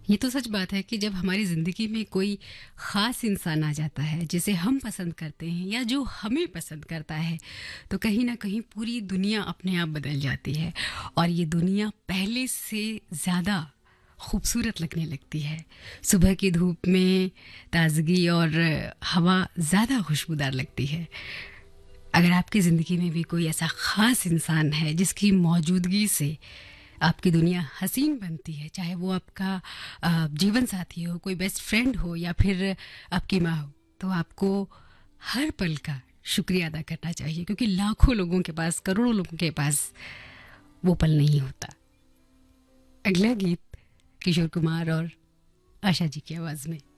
ये तो सच बात है कि जब हमारी ज़िंदगी में कोई ख़ास इंसान आ जाता है जिसे हम पसंद करते हैं या जो हमें पसंद करता है, तो कहीं न कहीं पूरी दुनिया अपने आप बदल जाती है और ये दुनिया पहले से ज़्यादा खूबसूरत लगने लगती है। सुबह की धूप में ताज़गी और हवा ज़्यादा खुशबूदार लगती है। अगर आपकी ज़िंदगी में भी कोई ऐसा ख़ास इंसान है जिसकी मौजूदगी से आपकी दुनिया हसीन बनती है, चाहे वो आपका जीवन साथी हो, कोई बेस्ट फ्रेंड हो या फिर आपकी माँ हो, तो आपको हर पल का शुक्रिया अदा करना चाहिए क्योंकि लाखों लोगों के पास, करोड़ों लोगों के पास वो पल नहीं होता। अगला गीत किशोर कुमार और आशा जी की आवाज़ में।